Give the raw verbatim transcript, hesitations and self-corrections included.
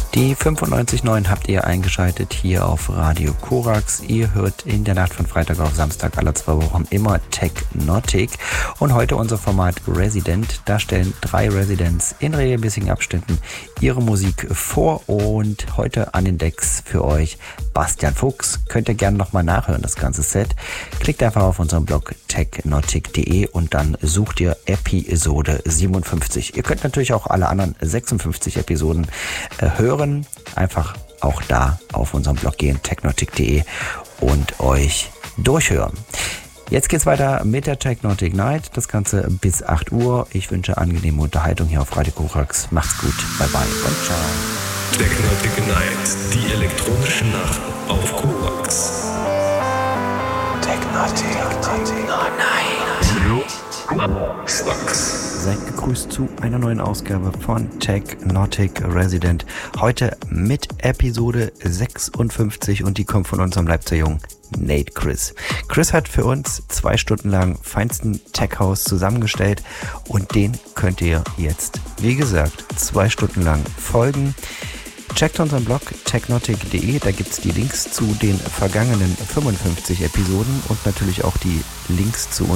Die fünfundneunzig Komma neun habt ihr eingeschaltet hier auf Radio Korax. Ihr hört in der Nacht von Freitag auf Samstag alle zwei Wochen immer Technotic. Und heute unser Format Resident. Da stellen drei Residents in regelmäßigen Abständen ihre Musik vor. Und heute an den Decks für euch Bastian Fuchs. Könnt ihr gerne nochmal nachhören, das ganze Set. Klickt einfach auf unseren Blog technotic punkt de und dann sucht ihr Episode siebenundfünfzig. Ihr könnt natürlich auch alle anderen sechsundfünfzig Episoden äh, hören. Einfach auch da auf unserem Blog gehen, technotic punkt de und euch durchhören. Jetzt geht's weiter mit der Technotic Night. Das Ganze bis acht Uhr. Ich wünsche angenehme Unterhaltung hier auf Radio Korax. Macht's gut. Bye bye und ciao. Technotic Night, die elektronische Nacht auf Korax. Technotic Night. Seid gegrüßt zu einer neuen Ausgabe von Technotic Resident. Heute mit Episode sechsundfünfzig und die kommt von unserem Leipziger Jungen Nate Chris. Chris hat für uns zwei Stunden lang feinsten Tech House zusammengestellt und den könnt ihr jetzt, wie gesagt, zwei Stunden lang folgen. Checkt unseren Blog technotic punkt de, da gibt es die Links zu den vergangenen fünfundfünfzig Episoden und natürlich auch die Links zu